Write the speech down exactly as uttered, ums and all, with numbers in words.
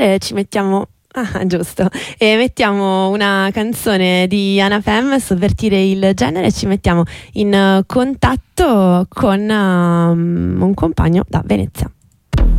invece ci mettiamo... Ah, giusto. E mettiamo una canzone di Anna Fem, Sovvertire il genere, e ci mettiamo in contatto con um, un compagno da Venezia.